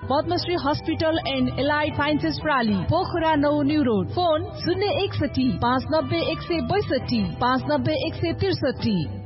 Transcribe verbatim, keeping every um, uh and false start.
Padmashri hospital and allied sciences प्राली, Pokhara नौ new road. Phone शून्य एकसठी पाँच नब्बे एक सय बैसठी पाँच नब्बे एक सय त्रिसठी।